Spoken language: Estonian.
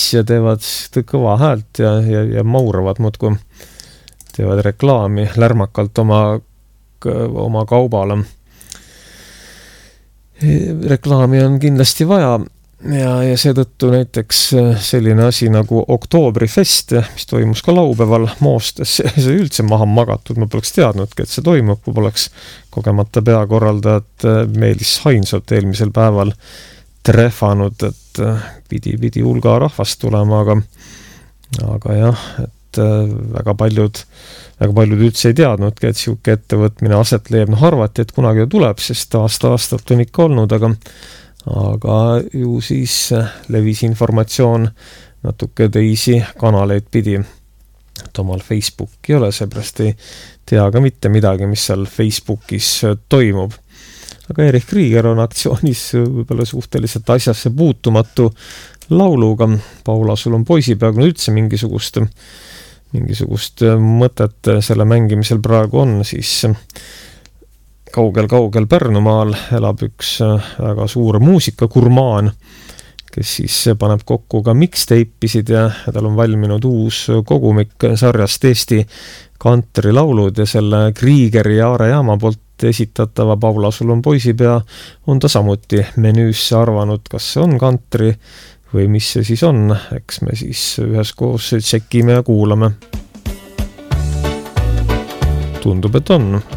asja, teevad kõva häält ja mauravad muudku, teevad reklaami lärmakalt oma kaubale. Reklaami on kindlasti vaja ja seetõttu näiteks selline asi nagu Oktoobrifest, mis toimus ka laupäeval Moostes, see üldse maha magatud, ma poleks teadnudki, et see toimub, kui poleks kogemata peakorraldajat Meelis Hainsot eelmisel päeval trehvanud, et pidi hulga rahvast tulema, aga jah, et väga paljud üldse ei teadnudki, et siuke ettevõtmine aset leiab. Arvati, et kunagi tuleb, sest aastat on ikka olnud, aga ju siis levis informatsioon natuke teisi kanaleid pidi. Et omal Facebook ei ole, seepärast ei tea ka mitte midagi, mis seal Facebookis toimub. Aga Erich Krieger on aktsioonis võib-olla suhteliselt asjasse puutumatu lauluga. Paula, sul on poisipeagu üldse mingisugust mõtet selle mängimisel praegu on, siis kaugel Pärnumaal elab üks väga suur muusikakurmaan, kes siis paneb kokku ka mixtape'isid ja tal on valminud uus kogumik sarjast Eesti kantrilaulud ja selle Kriegeri ja Aare Jaama poolt esitatava Paula, sul on poisipea on ta samuti menüüsse arvanud, kas see on kantri või mis see siis on, eks me siis üheskoos tšekime ja kuulame. Tundub, et on.